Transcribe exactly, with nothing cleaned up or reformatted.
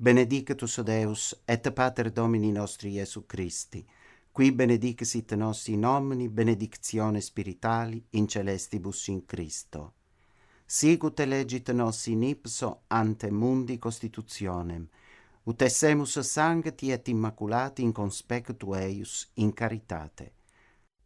benedicatus Deus et Pater Domini nostri Iesu Christi, qui benedicesit nos in omni benedictione spirituali in celestibus in Christo. Sicut elegit nos in ipso ante mundi constitutionem, ut essemus sancti et immaculati in conspectu eius in caritate.